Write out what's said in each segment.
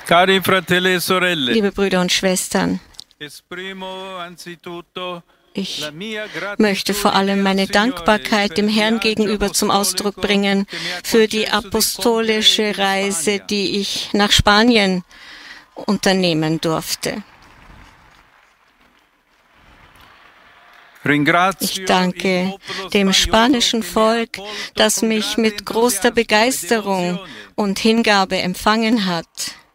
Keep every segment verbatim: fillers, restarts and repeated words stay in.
Cari fratelli e sorelle, Liebe Brüder und Schwestern, esprimo anzitutto ich la mia möchte vor allem meine gratitudine al Dankbarkeit Signore dem per il Herrn viaggio gegenüber zum Ausdruck apostolico bringen che mi ha für die concesso di apostolische compiere in Reise, Spagna. die ich nach Spanien unternehmen durfte. Ich Ringrazio danke il popolo dem spagnolo spanischen che mi ha Volk, accolto das con mich grande mit großer entusiasmo e Begeisterung devozione. und Hingabe empfangen hat.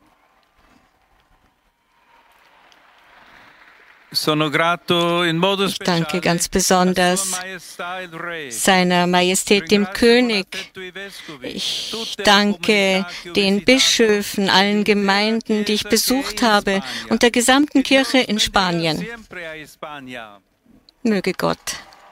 Sono grato in modo Ich danke speciale ganz a Sua besonders Maestà il Re. seiner Majestät dem Ringrazio con König. affetto i vescovi, Ich tutte le danke comunità che ho den visitato Bischöfen, e allen l'intera Gemeinden, die ich Chiesa che è besucht in habe Spagna. und der gesamten Che Dio Kirche in bendiga Spanien. sempre a Spagna. Möge Gott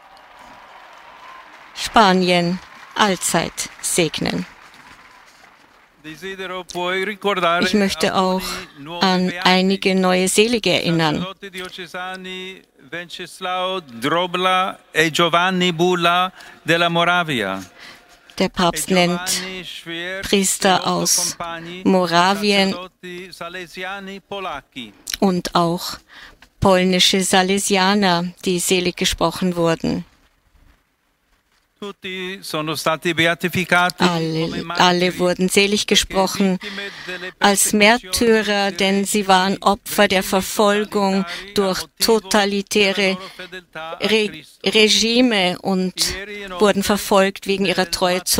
Spanien allzeit segnen. Desidero poi ricordare Ich möchte auch alcuni nuovi an beati. einige neue Selige erinnern. Sacerdoti diocesani Venceslao Drobla e Giovanni Bulla della Moravia. Der E Papst nennt Giovanni Schwer, Priester e otto aus compagni, Moravien sacerdoti salesiani polacchi. und auch polnische Salesianer, die selig gesprochen wurden. Tutti sono stati beatificati come Alle, martiri, alle wurden selig gesprochen vittime delle als persecuzioni Märtyrer, dei denn sie waren Opfer der Verfolgung durch totalitäre Re Regime und wurden verfolgt wegen ihrer Treue